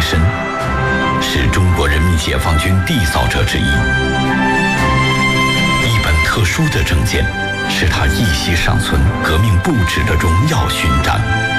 身，是中国人民解放军缔造者之一。一本特殊的证件，是他一息尚存革命不止的荣耀勋章。